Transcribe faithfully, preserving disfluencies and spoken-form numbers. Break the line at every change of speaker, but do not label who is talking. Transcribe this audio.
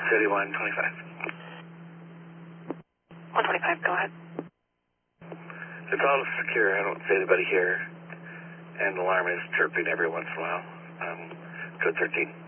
City one twenty-five.
one twenty-five, go ahead.
It's all secure. I don't see anybody here. And the alarm is chirping every once in a while. Um, code thirteen.